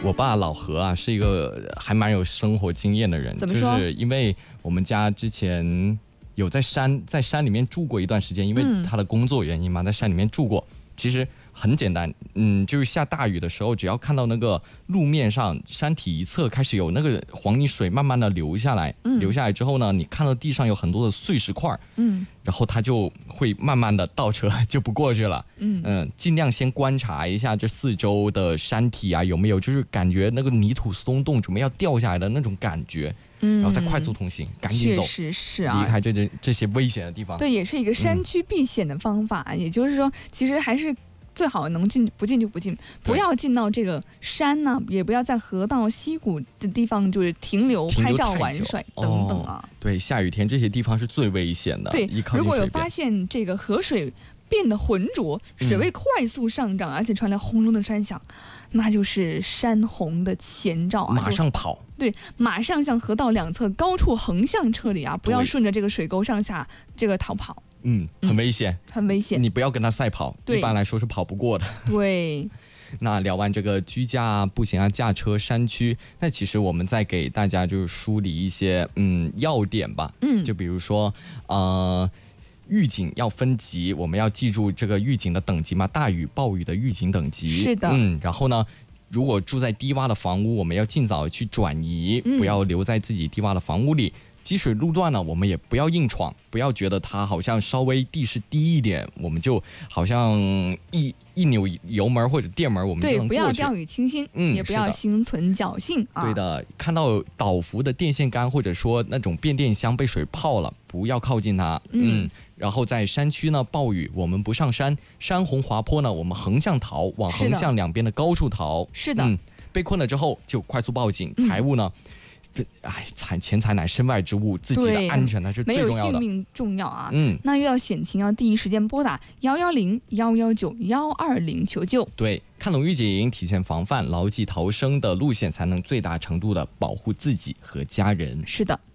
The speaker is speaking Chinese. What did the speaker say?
我爸老何啊，是一个还蛮有生活经验的人。 怎么说？ 就是因为我们家之前有在山里面住过一段时间，因为他的工作原因嘛，在山里面住过。其实很简单，就是下大雨的时候，只要看到那个路面上山体一侧开始有那个黄泥水慢慢的流下来，流下来之后呢，你看到地上有很多的碎石块，然后它就会慢慢的倒车就不过去了，尽量先观察一下这四周的山体啊有没有就是感觉那个泥土松动准备要掉下来的那种感觉。然后再快速通行，赶紧走， 确实是啊， 离开这些危险的地方。 对，也是一个山区避险的方法。也就是说，其实还是最好能不进就不进，不要进到这个山呢，也不要在河道溪谷的地方就是停留拍照玩耍等等啊。 对，下雨天这些地方是最危险的。 对，如果有发现这个河水变得浑浊，水位快速上涨，而且传来轰隆的山响，那就是山洪的前兆啊！ 马上跑。 对，马上向河道两侧高处横向撤离啊！不要顺着这个水沟上下这个逃跑。 很危险， 很危险。 你不要跟他赛跑，一般来说是跑不过的。 对。 那聊完这个居家、步行啊、驾车、山区，那其实我们再给大家就是梳理一些要点吧。就比如说预警要分级，我们要记住这个预警的等级嘛，大雨、暴雨的预警等级。 是的。 然后呢，如果住在低洼的房屋，我们要尽早去转移，不要留在自己低洼的房屋里。积水路段呢，我们也不要硬闯，不要觉得它好像稍微地势低一点，我们就好像一扭油门或者电门，我们就能过去。对， 不要掉以轻心，也不要心存侥幸啊。 对的，看到倒伏的电线杆或者说那种变电箱被水泡了，不要靠近它。然后在山区呢，暴雨我们不上山，山洪滑坡呢，我们横向逃，往横向两边的高处逃。 是的。 被困了之后就快速报警。财物呢？钱财乃身外之物，自己的安全那是最重要的， 没有性命重要啊。那遇到险情要第一时间拨打110、119、120求救。 对，看懂预警，提前防范，牢记逃生的路线，才能最大程度的保护自己和家人。 是的。